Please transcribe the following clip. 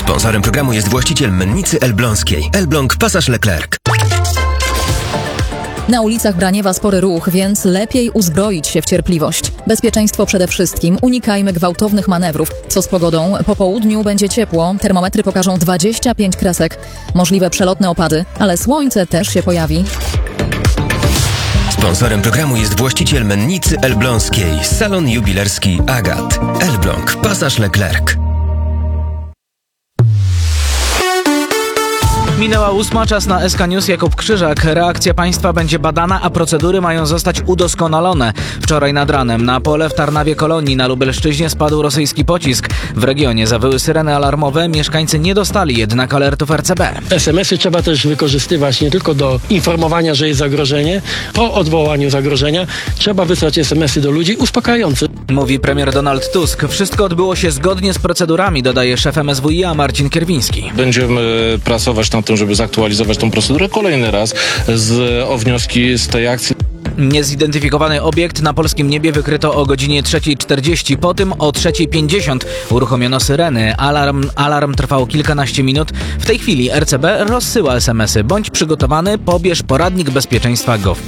Sponsorem programu jest właściciel mennicy elbląskiej. Elbląg Pasaż Leclerc. Na ulicach Braniewa spory ruch, więc lepiej uzbroić się w cierpliwość. Bezpieczeństwo przede wszystkim. Unikajmy gwałtownych manewrów. Co z pogodą? Po południu będzie ciepło. Termometry pokażą 25 kresek. Możliwe przelotne opady, ale słońce też się pojawi. Sponsorem programu jest właściciel mennicy elbląskiej. Salon jubilerski Agat. Elbląg Pasaż Leclerc. Minęła 8, czas na SK News. Jakub Krzyżak. Reakcja państwa będzie badana, a procedury mają zostać udoskonalone. Wczoraj nad ranem na pole w Tarnawie-Kolonii na Lubelszczyźnie spadł rosyjski pocisk. W regionie zawyły syreny alarmowe, mieszkańcy nie dostali jednak alertów RCB. SMS-y trzeba też wykorzystywać nie tylko do informowania, że jest zagrożenie. Po odwołaniu zagrożenia trzeba wysłać SMS-y do ludzi uspokajające. Mówi premier Donald Tusk. Wszystko odbyło się zgodnie z procedurami, dodaje szef MSWiA Marcin Kierwiński. Będziemy pracować nad tym, żeby zaktualizować tą procedurę kolejny raz o wnioski z tej akcji. Niezidentyfikowany obiekt na polskim niebie wykryto o godzinie 3:40. Po tym o 3:50 uruchomiono syreny. Alarm trwał kilkanaście minut. W tej chwili RCB rozsyła SMS-y. Bądź przygotowany, pobierz poradnik bezpieczeństwa gov.